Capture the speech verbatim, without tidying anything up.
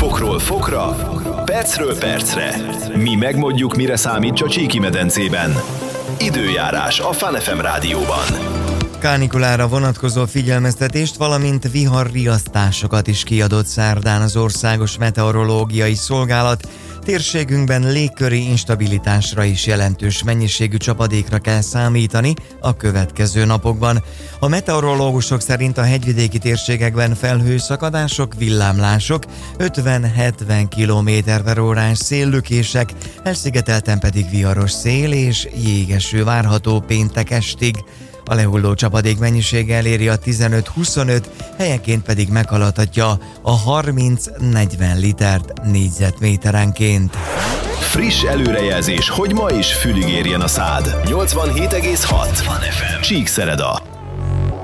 Fokról fokra, percről percre. Mi megmondjuk, mire számít a Csíki-medencében. Időjárás a Fun ef em rádióban. Kánikulára vonatkozó figyelmeztetést, valamint viharriasztásokat is kiadott szerdán az Országos Meteorológiai Szolgálat. Térségünkben légköri instabilitásra is jelentős mennyiségű csapadékra kell számítani a következő napokban. A meteorológusok szerint a hegyvidéki térségekben felhőszakadások, villámlások, ötven-hetven kilométer per órás széllökések, elszigetelten pedig viharos szél és jégeső várható péntek estig. A lehulló csapadék mennyisége eléri a tizenöt-huszonöt, helyenként pedig meghaladhatja a harminc-negyven litert négyzetméterenként. Friss előrejelzés, hogy ma is fülig érjen a szád. nyolcvanhét egész hat Csíkszereda.